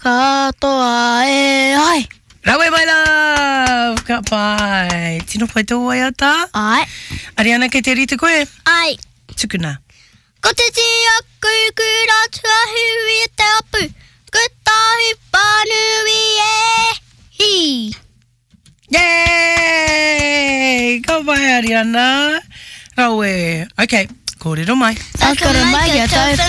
Katoa e ai. Rawe, my love! Ka pai. Tino pai tō ai ata? Ai. Ariana, kei te rita koe? Ai. Tukuna. Ko te ti aku kura tua hui e te apu. Ko tahi panui e hi. Yay! Ka pai, Ariana. Rawe. Okay, kōrero mai. Whakaramai kia tau